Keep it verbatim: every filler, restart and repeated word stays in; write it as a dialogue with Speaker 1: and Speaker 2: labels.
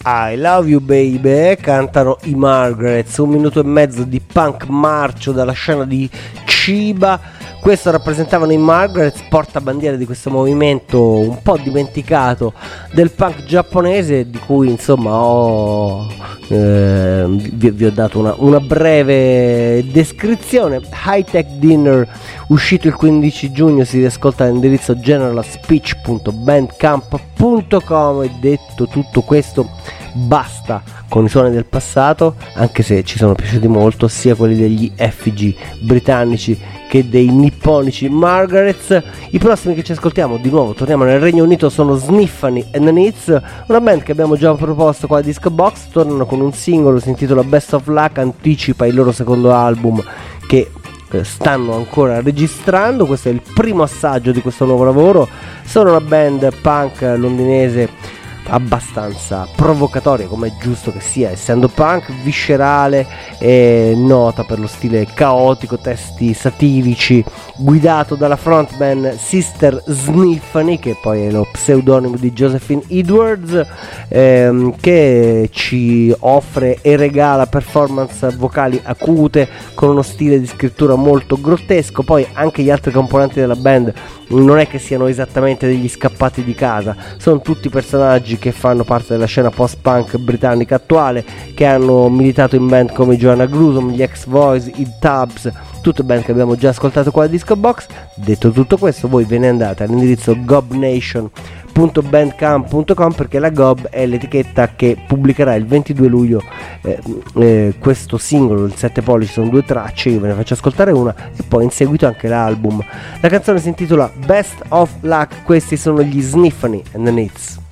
Speaker 1: I Love You Baby, cantano i Margarets, un minuto e mezzo di punk marcio dalla scena di Chiba. Questo rappresentavano i Margarets, portabandiera di questo movimento un po' dimenticato del punk giapponese, di cui insomma ho, eh, vi, vi ho dato una, una breve descrizione. High Tech Dinner, uscito il quindici giugno, si riascolta all'indirizzo general speech punto bandcamp punto com. E detto tutto questo, basta con i suoni del passato, anche se ci sono piaciuti molto sia quelli degli F G britannici che dei nipponici Margarets. I prossimi che ci ascoltiamo, di nuovo torniamo nel Regno Unito, sono Sniffany and the Needs, una band che abbiamo già proposto qua a Disco Box. Tornano con un singolo, si intitola Best of Luck, anticipa il loro secondo album che eh, stanno ancora registrando. Questo è il primo assaggio di questo nuovo lavoro. Sono una band punk londinese abbastanza provocatoria, come è giusto che sia, essendo punk, viscerale e nota per lo stile caotico, testi satirici, guidato dalla frontman Sister Sniffany, che poi è lo pseudonimo di Josephine Edwards, ehm, che ci offre e regala performance vocali acute con uno stile di scrittura molto grottesco. Poi anche gli altri componenti della band non è che siano esattamente degli scappati di casa, sono tutti personaggi che fanno parte della scena post-punk britannica attuale, che hanno militato in band come Joanna Grusome, gli Ex-Voice, i Tubbs, tutte band che abbiamo già ascoltato qua a Disco Box. Detto tutto questo, voi ve ne andate all'indirizzo gobnation punto bandcamp punto com, perché la Gob è l'etichetta che pubblicherà il ventidue luglio eh, eh, questo singolo, il sette pollici, sono due tracce, io ve ne faccio ascoltare una e poi in seguito anche l'album. La canzone si intitola Best of Luck, questi sono gli Sniffany and the Needs.